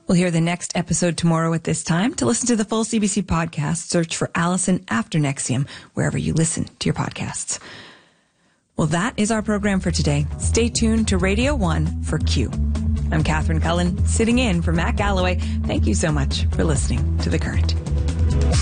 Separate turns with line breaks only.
We'll hear the next episode tomorrow at this time. To listen to the full CBC podcast, search for Allison After NXIVM wherever you listen to your podcasts. Well, that is our program for today. Stay tuned to Radio 1 for Q. I'm Catherine Cullen, sitting in for Matt Galloway. Thank you so much for listening to The Current.